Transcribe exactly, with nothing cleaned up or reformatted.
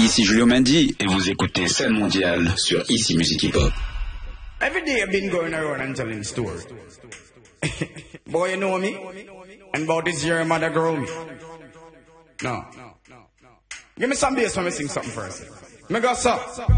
Ici Julio Mendy et vous écoutez Scène Mondiale sur Ici Musique Hip Hop. Every day I've been going around and telling the story. Boy, you know me? And about this year, mother grow me. No. Give me some bass when we sing something first. Me go, sir.